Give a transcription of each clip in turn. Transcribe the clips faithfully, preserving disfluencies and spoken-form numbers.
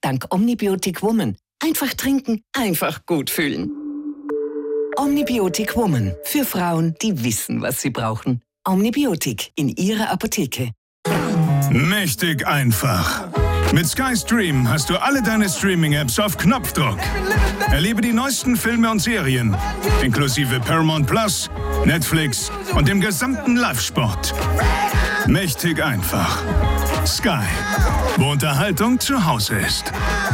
Dank Omnibiotic Woman. Einfach trinken, einfach gut fühlen. Omnibiotic Woman. Für Frauen, die wissen, was sie brauchen. Omnibiotic in Ihrer Apotheke. Mächtig einfach. Mit Sky Stream hast du alle deine Streaming-Apps auf Knopfdruck. Erlebe die neuesten Filme und Serien, inklusive Paramount Plus, Netflix und dem gesamten Live-Sport. Mächtig einfach. Sky, wo Unterhaltung zu Hause ist.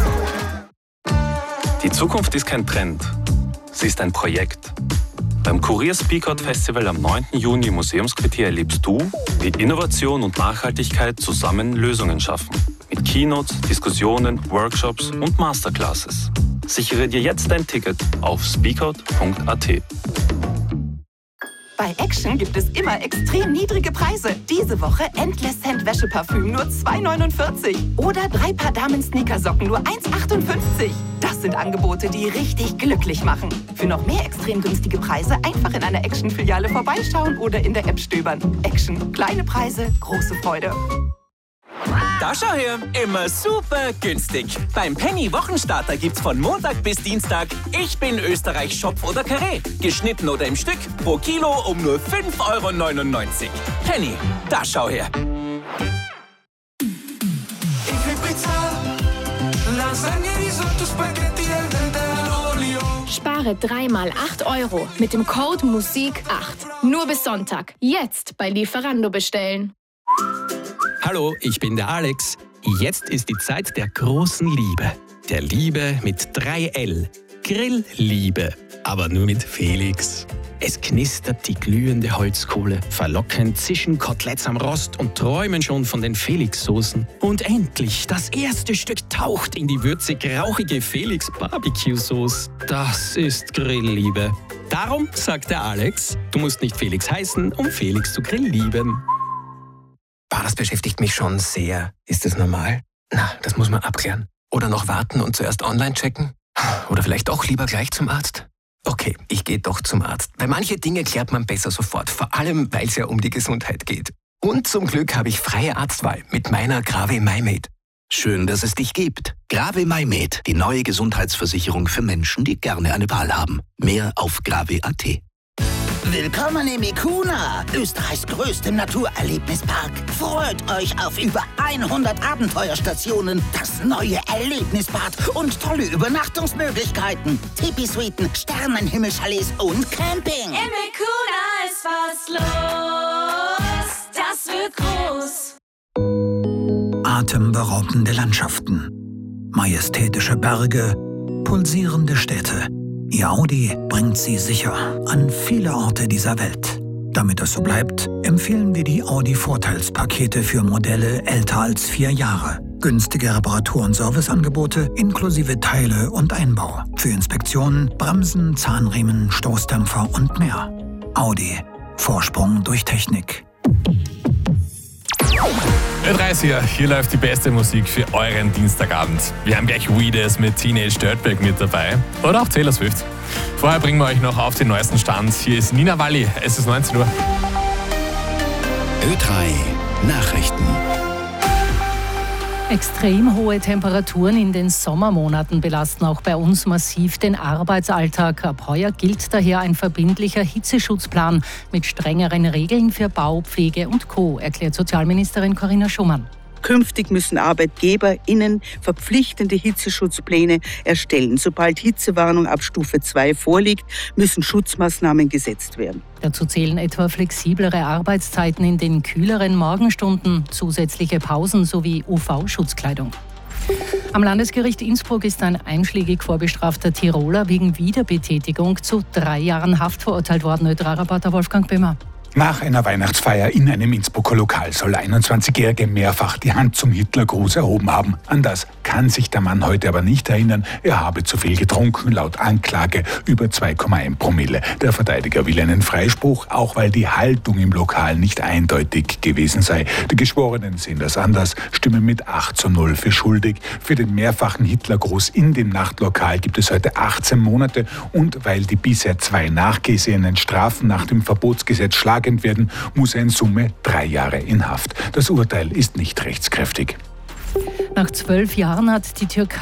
Die Zukunft ist kein Trend, sie ist ein Projekt. Beim Kurier Speakout Festival am neunten Juni im Museumsquartier erlebst du, wie Innovation und Nachhaltigkeit zusammen Lösungen schaffen. Mit Keynotes, Diskussionen, Workshops und Masterclasses. Sichere dir jetzt dein Ticket auf speakout punkt a t. Bei Action gibt es immer extrem niedrige Preise. Diese Woche Endless Scent Wäscheparfüm nur zwei neunundvierzig. Oder drei Paar Damen-Sneakersocken nur eins achtundfünfzig. Das sind Angebote, die richtig glücklich machen. Für noch mehr extrem günstige Preise einfach in einer Action-Filiale vorbeischauen oder in der App stöbern. Action. Kleine Preise, große Freude. Da schau her, immer super günstig. Beim Penny Wochenstarter gibt's von Montag bis Dienstag Ich bin Österreich Schopf oder Karree. Geschnitten oder im Stück, pro Kilo um nur fünf Euro neunundneunzig. Penny, da schau her. Spare dreimal acht Euro mit dem Code Musik acht. Nur bis Sonntag. Jetzt bei Lieferando bestellen. Hallo, ich bin der Alex. Jetzt ist die Zeit der großen Liebe. Der Liebe mit drei L. Grillliebe. Aber nur mit Felix. Es knistert die glühende Holzkohle. Verlockend zischen Koteletts am Rost und träumen schon von den Felix-Soßen. Und endlich, das erste Stück taucht in die würzig-rauchige Felix-Barbecue-Sauce. Das ist Grillliebe. Darum sagt der Alex, du musst nicht Felix heißen, um Felix zu grilllieben. Das beschäftigt mich schon sehr. Ist das normal? Na, das muss man abklären. Oder noch warten und zuerst online checken? Oder vielleicht doch lieber gleich zum Arzt? Okay, ich gehe doch zum Arzt. Weil manche Dinge klärt man besser sofort. Vor allem, weil es ja um die Gesundheit geht. Und zum Glück habe ich freie Arztwahl mit meiner Grave MyMed. Schön, dass es dich gibt. Grave MyMed, die neue Gesundheitsversicherung für Menschen, die gerne eine Wahl haben. Mehr auf grave punkt a t. Willkommen im Ikuna, Österreichs größtem Naturerlebnispark. Freut euch auf über hundert Abenteuerstationen, das neue Erlebnisbad und tolle Übernachtungsmöglichkeiten. Tipi-Suiten, Sternenhimmelchalets und Camping. Im Ikuna ist was los, das wird groß. Atemberaubende Landschaften, majestätische Berge, pulsierende Städte. Ihr Audi bringt Sie sicher an viele Orte dieser Welt. Damit es so bleibt, empfehlen wir die Audi-Vorteilspakete für Modelle älter als vier Jahre. Günstige Reparatur- und Serviceangebote inklusive Teile und Einbau. Für Inspektionen, Bremsen, Zahnriemen, Stoßdämpfer und mehr. Audi. Vorsprung durch Technik. Ö drei ist hier. Hier läuft die beste Musik für euren Dienstagabend. Wir haben gleich Weedes mit Teenage Dirtbag mit dabei. Oder auch Taylor Swift. Vorher bringen wir euch noch auf den neuesten Stand. Hier ist Nina Walli. Es ist neunzehn Uhr. Ö drei Nachrichten. Extrem hohe Temperaturen in den Sommermonaten belasten auch bei uns massiv den Arbeitsalltag. Ab heuer gilt daher ein verbindlicher Hitzeschutzplan mit strengeren Regeln für Bau, Pflege und Co., erklärt Sozialministerin Corinna Schumann. Künftig müssen ArbeitgeberInnen verpflichtende Hitzeschutzpläne erstellen. Sobald Hitzewarnung ab Stufe zwei vorliegt, müssen Schutzmaßnahmen gesetzt werden. Dazu zählen etwa flexiblere Arbeitszeiten in den kühleren Morgenstunden, zusätzliche Pausen sowie U V-Schutzkleidung. Am Landesgericht Innsbruck ist ein einschlägig vorbestrafter Tiroler wegen Wiederbetätigung zu drei Jahren Haft verurteilt worden. Ö drei Reporter Wolfgang Böhmer. Nach einer Weihnachtsfeier in einem Innsbrucker Lokal soll der einundzwanzigjährige mehrfach die Hand zum Hitlergruß erhoben haben. An das kann sich der Mann heute aber nicht erinnern. Er habe zu viel getrunken, laut Anklage über zwei Komma eins Promille. Der Verteidiger will einen Freispruch, auch weil die Haltung im Lokal nicht eindeutig gewesen sei. Die Geschworenen sehen das anders, stimmen mit acht zu null für schuldig. Für den mehrfachen Hitlergruß in dem Nachtlokal gibt es heute achtzehn Monate. Und weil die bisher zwei nachgesehenen Strafen nach dem Verbotsgesetz schlagen werden, muss er in Summe drei Jahre in Haft. Das Urteil ist nicht rechtskräftig. Nach zwölf Jahren hat die Türkei